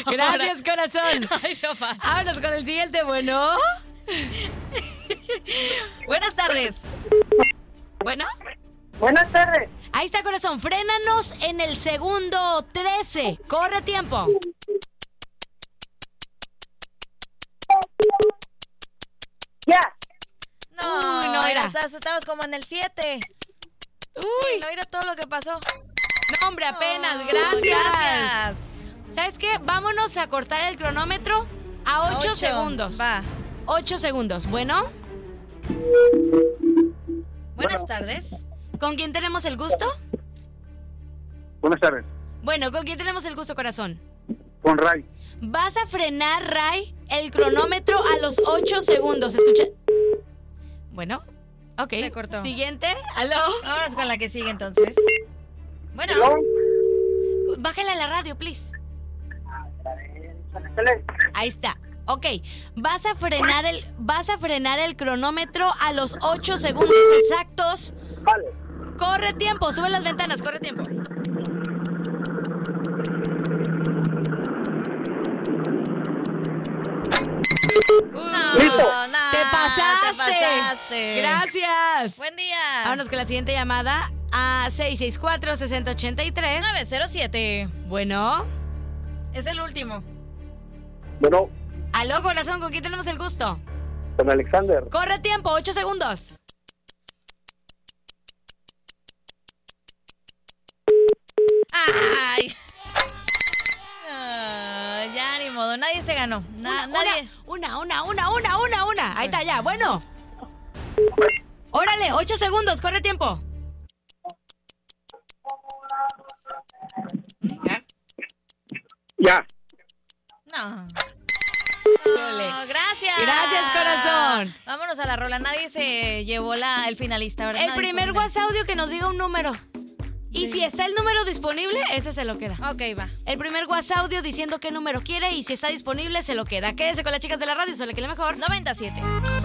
Gracias, corazón. Ay, no pasa. Vámonos con el siguiente, bueno. Buenas tardes. Bueno. Buenas tardes. Ahí está, corazón. Frénanos en el segundo 13. Corre tiempo. Ya. No, Uy, no era. Estabas como en el 7. Uy. No era todo lo que pasó. No, hombre, apenas. Oh, Gracias. Gracias. ¿Sabes qué? Vámonos a cortar el cronómetro a 8 segundos. Va. 8 segundos. Bueno, Buenas tardes. ¿con quién tenemos el gusto? Buenas tardes. Bueno, ¿con quién tenemos el gusto, corazón? Con Ray. Vas a frenar, Ray, el cronómetro a los 8 segundos. Escucha. Bueno, ok. Se cortó. Siguiente. ¿Aló? Vámonos con la que sigue entonces. Bueno. Bájale a la radio, please. Ahí está. Ok, vas a frenar el cronómetro a los 8 segundos exactos. Vale. Corre tiempo, sube las ventanas, corre tiempo. Listo. No, ¡Te pasaste! Te pasaste. Gracias. Buen día. Vámonos con la siguiente llamada a 664-6083. 907. Bueno. Es el último. Bueno, Aló, corazón, ¿con quién tenemos el gusto? con Alexander. Corre tiempo, 8 segundos. ¡Ay! Ya ni modo, nadie se ganó. Nadie. Una. Ahí está, ya, bueno. Órale, 8 segundos, corre tiempo. Ya. No. Híjole. No, gracias. Gracias, corazón. Vámonos a la rola. Nadie se llevó el finalista, ¿verdad? El Nadie primer fue WhatsApp audio que nos diga un número. Y si está el número disponible, ese se lo queda. Ok, va. El primer WhatsApp audio diciendo qué número quiere y si está disponible, se lo queda. Quédese con las chicas de la radio, solo que lo mejor. 97.